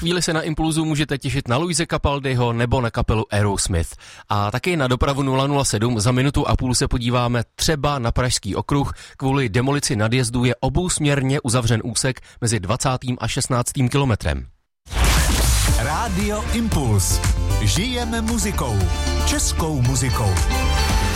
chvíli se na Impulzu můžete těšit na Luise Capaldiho nebo na kapelu Aerosmith. A taky na dopravu 007 za minutu a půl se podíváme třeba na Pražský okruh. Kvůli demolici nadjezdu je obousměrně uzavřen úsek mezi 20. a 16. kilometrem. Rádio Impuls. Žijeme muzikou. Českou muzikou.